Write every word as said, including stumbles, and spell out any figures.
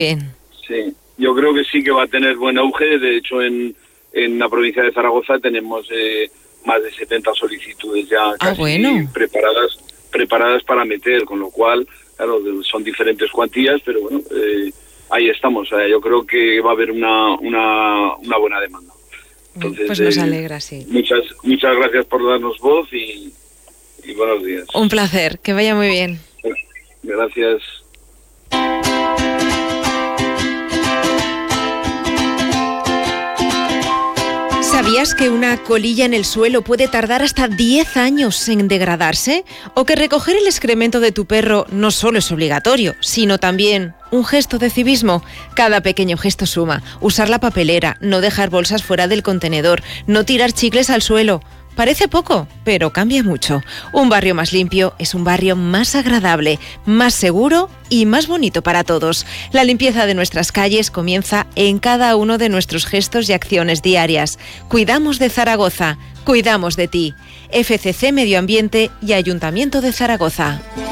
Bien. Sí, yo creo que sí que va a tener buen auge. De hecho, en, en la provincia de Zaragoza tenemos eh, más de setenta solicitudes ya casi ah, bueno. preparadas preparadas para meter, con lo cual, claro, son diferentes cuantías, pero bueno, eh, ahí estamos. O sea, yo creo que va a haber una, una, una buena demanda. Entonces, pues nos eh, alegra, sí. Muchas, muchas gracias por darnos voz y, y buenos días. Un placer, que vaya muy bien. Gracias. ¿Sabías que una colilla en el suelo puede tardar hasta diez años en degradarse? ¿O que recoger el excremento de tu perro no solo es obligatorio, sino también un gesto de civismo? Cada pequeño gesto suma. Usar la papelera, no dejar bolsas fuera del contenedor, no tirar chicles al suelo. Parece poco, pero cambia mucho. Un barrio más limpio es un barrio más agradable, más seguro y más bonito para todos. La limpieza de nuestras calles comienza en cada uno de nuestros gestos y acciones diarias. Cuidamos de Zaragoza, cuidamos de ti. F C C Medio Ambiente y Ayuntamiento de Zaragoza.